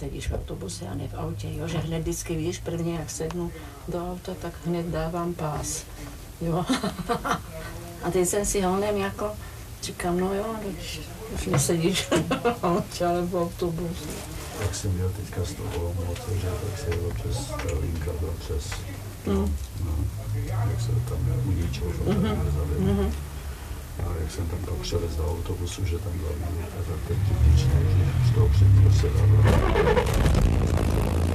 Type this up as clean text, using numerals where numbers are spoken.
sedíš v autobuse a ne v autě, jo, že hned vždycky víš, prvně jak sednu do auta, tak hned dávám pás, jo. A teď jsem si honem jako, říkám, no jo, už nesedíš v autě, ale v autobuse. Jak jsem měl teďka z toho moc, že tak se jelo přes Linka, přes, jak se tam uníčil, a jak jsem tam pak přelez do autobusu, že tam byla výjimka, tak teď vděčný, že z toho předního sedadla